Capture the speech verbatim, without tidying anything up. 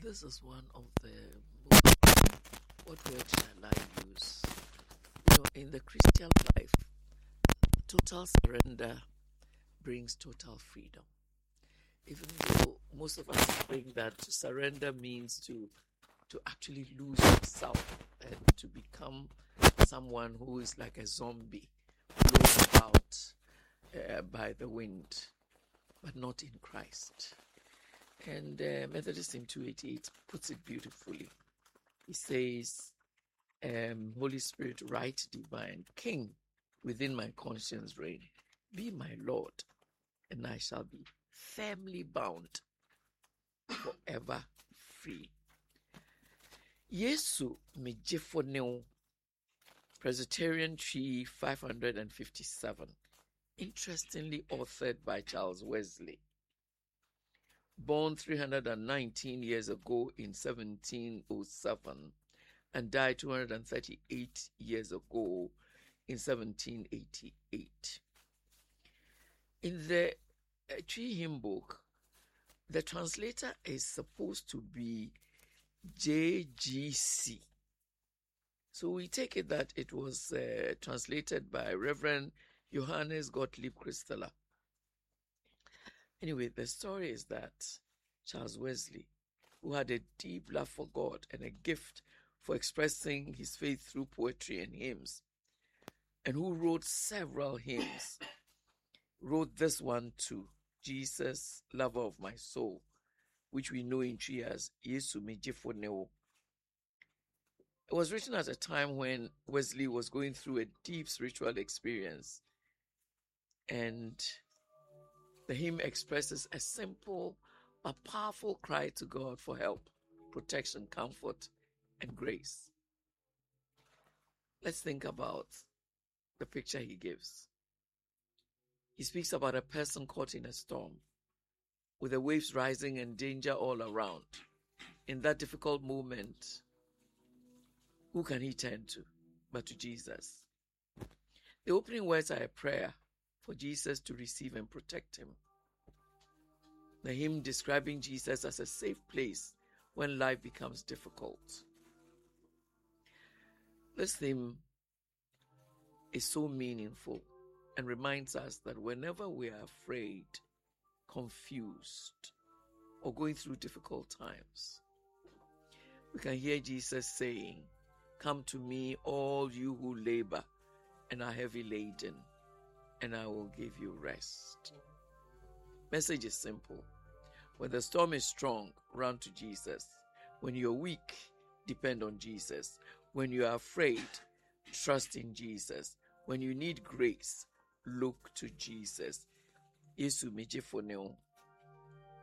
This is one of the most, what word shall I use? You know, in the Christian life, total surrender brings total freedom. Even though most of us think that to surrender means to to actually lose yourself and to become someone who is like a zombie, blown about uh, by the wind, but not in Christ. And uh, Methodist Hymn two eighty-eight puts it beautifully. He says, um, Holy Spirit, right divine, King, within my conscience reign, be my Lord, and I shall be firmly bound, forever free. Yesu Mejifoneo, Presbyterian Tree five hundred fifty-seven, interestingly authored by Charles Wesley. Born three hundred nineteen years ago in seventeen oh seven and died two hundred thirty-eight years ago in seventeen eighty-eight. In the uh, Tree Hymn Book, the translator is supposed to be J G C. So we take it that it was uh, translated by Reverend Johannes Gottlieb Christeler. Anyway, the story is that Charles Wesley, who had a deep love for God and a gift for expressing his faith through poetry and hymns, and who wrote several hymns, wrote this one too, Jesus, Lover of My Soul, which we know in Twi as Yesu Mejifoneo. It was written at a time when Wesley was going through a deep spiritual experience, and the hymn expresses a simple but powerful cry to God for help, protection, comfort, and grace. Let's think about the picture he gives. He speaks about a person caught in a storm, with the waves rising and danger all around. In that difficult moment, who can he turn to but to Jesus? The opening words are a prayer for Jesus to receive and protect him. The hymn describing Jesus as a safe place when life becomes difficult. This theme is so meaningful and reminds us that whenever we are afraid, confused, or going through difficult times, we can hear Jesus saying, "Come to me, all you who labor and are heavy laden, and I will give you rest." Message is simple. When the storm is strong, run to Jesus. When you're weak, depend on Jesus. When you are afraid, trust in Jesus. When you need grace, look to Jesus. Yesu Mejifoneo,